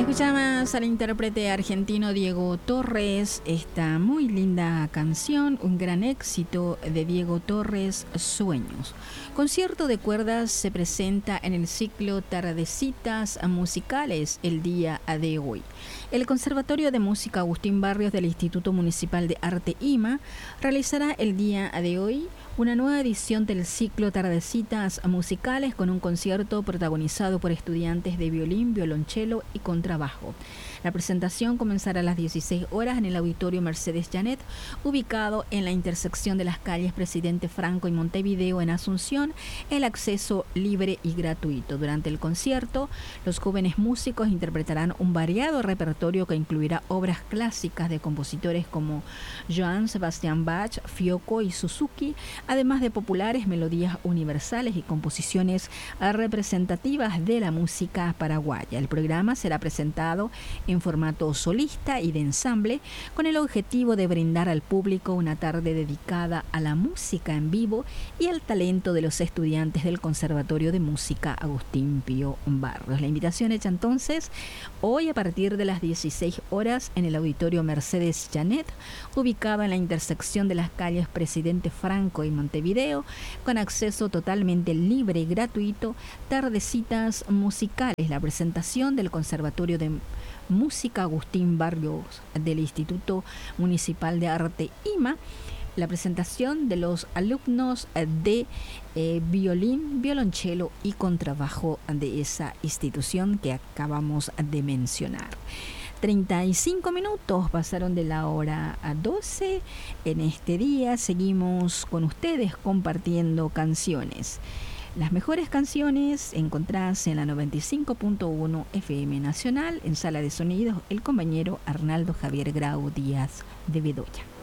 Escuchamos al intérprete argentino Diego Torres, esta muy linda canción, un gran éxito de Diego Torres, Sueños. Concierto de cuerdas se presenta en el ciclo Tardecitas Musicales el día de hoy. El Conservatorio de Música Agustín Barrios del Instituto Municipal de Arte IMA realizará el día de hoy una nueva edición del ciclo Tardecitas Musicales con un concierto protagonizado por estudiantes de violín, violonchelo y contrabajo. La presentación comenzará a las 16 horas en el Auditorio Mercedes Janet, ubicado en la intersección de las calles Presidente Franco y Montevideo en Asunción. El acceso libre y gratuito. Durante el concierto, los jóvenes músicos interpretarán un variado repertorio que incluirá obras clásicas de compositores como Johann Sebastian Bach, Fiocco y Suzuki, además de populares melodías universales y composiciones representativas de la música paraguaya. El programa será presentado en formato solista y de ensamble, con el objetivo de brindar al público una tarde dedicada a la música en vivo y al talento de los estudiantes del Conservatorio de Música Agustín Pío Barrios. La invitación hecha entonces hoy a partir de las 16 horas en el Auditorio Mercedes Janet, ubicado en la intersección de las calles Presidente Franco y Montevideo, con acceso totalmente libre y gratuito. Tardecitas musicales, la presentación del Conservatorio de Música Agustín Barrios del Instituto Municipal de Arte IMA, la presentación de los alumnos de violín, violonchelo y contrabajo de esa institución que acabamos de mencionar. 35 minutos pasaron de la hora a 12 en este día. Seguimos con ustedes compartiendo canciones. Las mejores canciones encontrás en la 95.1 FM Nacional. En Sala de Sonidos, el compañero Arnaldo Javier Grau Díaz de Bedoya.